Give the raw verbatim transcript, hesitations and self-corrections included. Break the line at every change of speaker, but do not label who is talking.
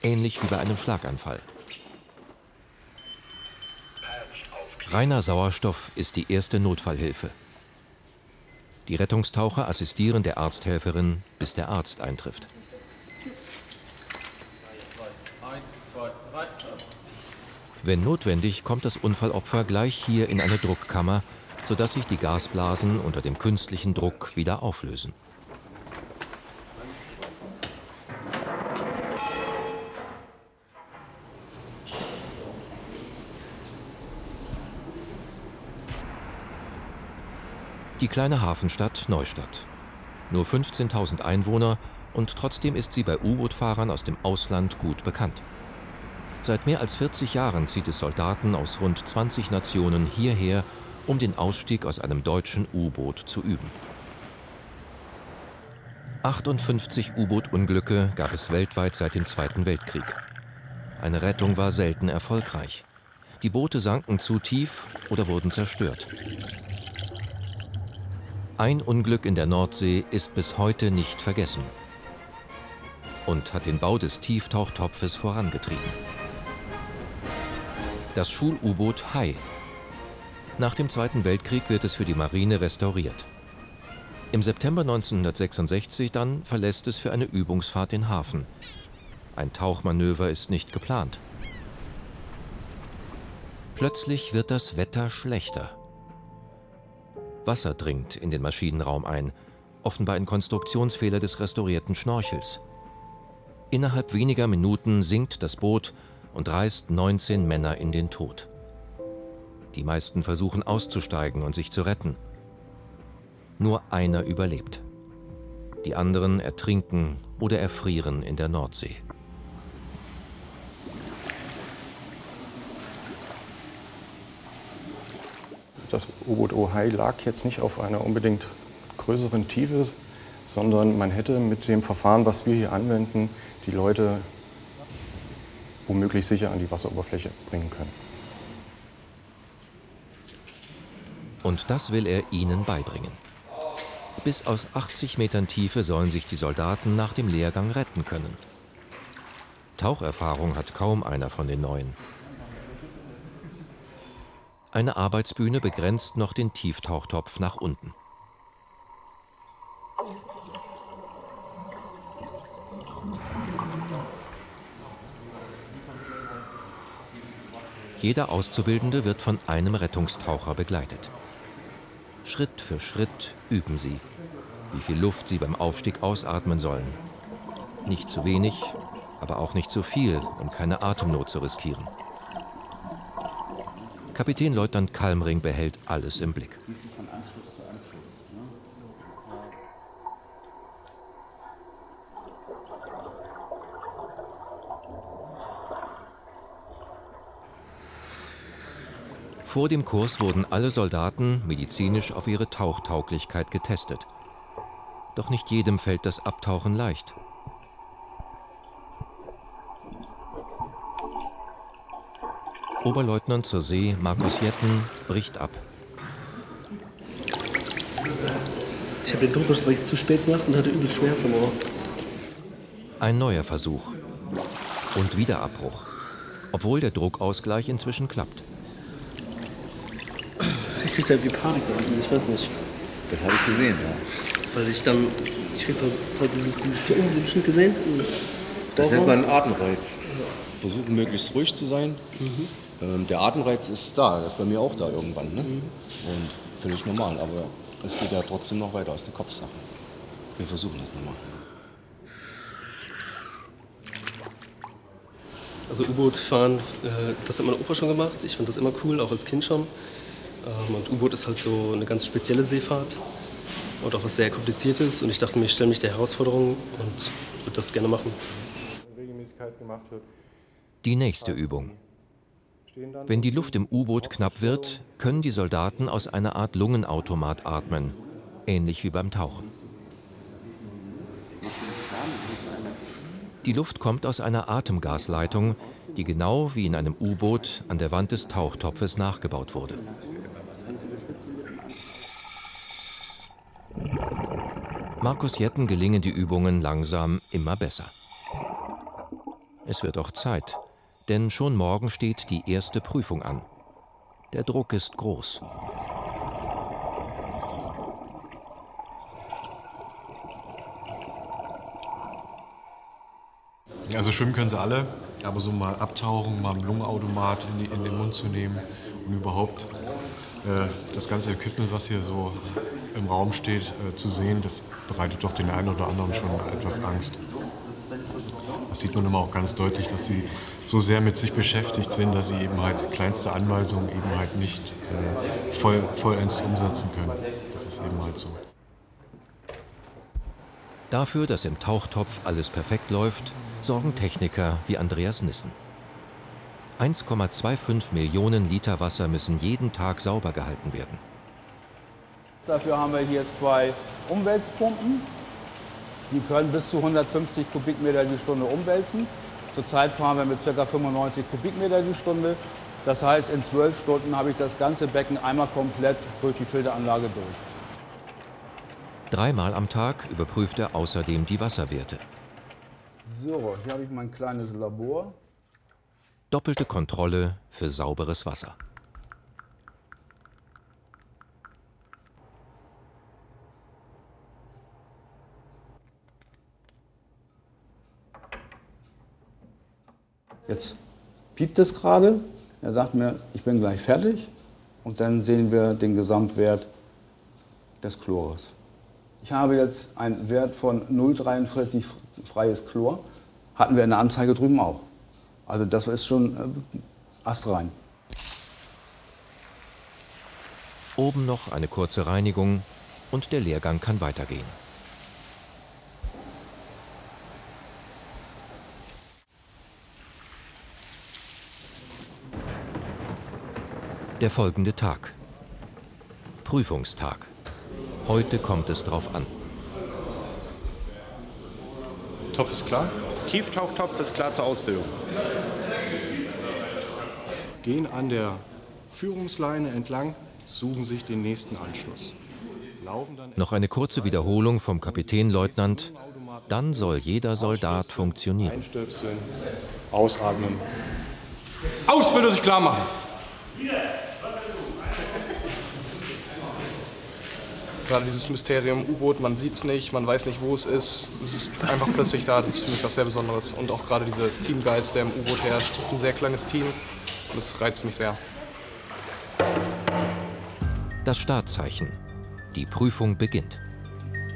ähnlich wie bei einem Schlaganfall. Reiner Sauerstoff ist die erste Notfallhilfe. Die Rettungstaucher assistieren der Arzthelferin, bis der Arzt eintrifft. Wenn notwendig, kommt das Unfallopfer gleich hier in eine Druckkammer, sodass sich die Gasblasen unter dem künstlichen Druck wieder auflösen. Die kleine Hafenstadt Neustadt. Nur fünfzehntausend Einwohner und trotzdem ist sie bei U-Boot-Fahrern aus dem Ausland gut bekannt. Seit mehr als vierzig Jahren zieht es Soldaten aus rund zwanzig Nationen hierher, um den Ausstieg aus einem deutschen U-Boot zu üben. achtundfünfzig U-Boot-Unglücke gab es weltweit seit dem Zweiten Weltkrieg. Eine Rettung war selten erfolgreich. Die Boote sanken zu tief oder wurden zerstört. Ein Unglück in der Nordsee ist bis heute nicht vergessen und hat den Bau des Tieftauchtopfes vorangetrieben. Das Schul-U-Boot Hai. Nach dem Zweiten Weltkrieg wird es für die Marine restauriert. Im September neunzehnhundertsechsundsechzig dann verlässt es für eine Übungsfahrt den Hafen. Ein Tauchmanöver ist nicht geplant. Plötzlich wird das Wetter schlechter. Wasser dringt in den Maschinenraum ein, offenbar ein Konstruktionsfehler des restaurierten Schnorchels. Innerhalb weniger Minuten sinkt das Boot und reißt neunzehn Männer in den Tod. Die meisten versuchen auszusteigen und sich zu retten. Nur einer überlebt. Die anderen ertrinken oder erfrieren in der Nordsee.
Das U-Boot Ohai lag jetzt nicht auf einer unbedingt größeren Tiefe, sondern man hätte mit dem Verfahren, was wir hier anwenden, die Leute womöglich sicher an die Wasseroberfläche bringen können.
Und das will er ihnen beibringen. Bis aus achtzig Metern Tiefe sollen sich die Soldaten nach dem Lehrgang retten können. Taucherfahrung hat kaum einer von den Neuen. Eine Arbeitsbühne begrenzt noch den Tieftauchtopf nach unten. Jeder Auszubildende wird von einem Rettungstaucher begleitet. Schritt für Schritt üben sie, wie viel Luft sie beim Aufstieg ausatmen sollen. Nicht zu wenig, aber auch nicht zu viel, um keine Atemnot zu riskieren. Kapitänleutnant Kalmring behält alles im Blick. Vor dem Kurs wurden alle Soldaten medizinisch auf ihre Tauchtauglichkeit getestet. Doch nicht jedem fällt das Abtauchen leicht. Oberleutnant zur See Markus Jetten bricht ab.
Ich habe den Druckbereich zu spät gemacht und hatte übelst Schmerz am Ohr.
Ein neuer Versuch. Und wieder Abbruch. Obwohl der Druckausgleich inzwischen klappt.
Ich krieg da irgendwie Panik da unten, ich weiß nicht.
Das habe ich gesehen, ja.
Weil ich dann, ich weiß noch, dieses, dieses hier oben bestimmt gesehen.
Das nennt man Atemreiz. Versuchen möglichst ruhig zu sein.
Mhm.
Ähm, der Atemreiz ist da, das ist bei mir auch da irgendwann. Ne? Mhm. Und völlig normal, aber es geht ja trotzdem noch weiter aus den Kopfsachen. Wir versuchen das nochmal.
Also U-Boot fahren, äh, das hat mein Opa schon gemacht. Ich fand das immer cool, auch als Kind schon. Ähm, und U-Boot ist halt so eine ganz spezielle Seefahrt und auch was sehr Kompliziertes. Und ich dachte mir, ich stelle mich der Herausforderung und würde das gerne machen.
Die nächste Übung. Wenn die Luft im U-Boot knapp wird, können die Soldaten aus einer Art Lungenautomat atmen, ähnlich wie beim Tauchen. Die Luft kommt aus einer Atemgasleitung, die genau wie in einem U-Boot an der Wand des Tauchtopfes nachgebaut wurde. Markus Jetten gelingen die Übungen langsam immer besser. Es wird auch Zeit, denn schon morgen steht die erste Prüfung an. Der Druck ist groß.
Also schwimmen können sie alle, aber so mal abtauchen, mal einen Lungenautomat in, die, in den Mund zu nehmen und überhaupt äh, das ganze Equipment, was hier so im Raum steht, äh, zu sehen, das bereitet doch den einen oder anderen schon etwas Angst. Das sieht man immer auch ganz deutlich, dass sie so sehr mit sich beschäftigt sind, dass sie eben halt kleinste Anweisungen eben halt nicht äh, voll, vollends umsetzen können. Das ist eben halt so.
Dafür, dass im Tauchtopf alles perfekt läuft, sorgen Techniker wie Andreas Nissen. eins Komma fünfundzwanzig Millionen Liter Wasser müssen jeden Tag sauber gehalten werden.
Dafür haben wir hier zwei Umwälzpumpen. Die können bis zu hundertfünfzig Kubikmeter die Stunde umwälzen. Zurzeit fahren wir mit ca. fünfundneunzig Kubikmeter die Stunde. Das heißt, in zwölf Stunden habe ich das ganze Becken einmal komplett durch die Filteranlage durch.
Dreimal am Tag überprüft er außerdem die Wasserwerte.
So, hier habe ich mein kleines Labor.
Doppelte Kontrolle für sauberes Wasser.
Jetzt piept es gerade. Er sagt mir, ich bin gleich fertig. Und dann sehen wir den Gesamtwert des Chlores. Ich habe jetzt einen Wert von null Komma dreiundvierzig freies Chlor. Hatten wir in der Anzeige drüben auch. Also das ist schon äh, astrein.
Oben noch eine kurze Reinigung und der Lehrgang kann weitergehen. Der folgende Tag. Prüfungstag. Heute kommt es drauf an.
Topf ist klar?
Tieftauchtopf ist klar zur Ausbildung.
Gehen an der Führungsleine entlang, suchen sich den nächsten Anschluss. Laufen dann
Noch eine kurze Wiederholung vom Kapitänleutnant. Dann soll jeder Soldat funktionieren.
einstöpseln, ausatmen.
Ausbildung sich klar machen!
Gerade dieses Mysterium U-Boot, man sieht es nicht, man weiß nicht, wo es ist. Es ist einfach plötzlich da, das ist für mich was sehr Besonderes. Und auch gerade dieser Teamgeist, der im U-Boot herrscht, das ist ein sehr kleines Team und das reizt mich sehr.
Das Startzeichen. Die Prüfung beginnt.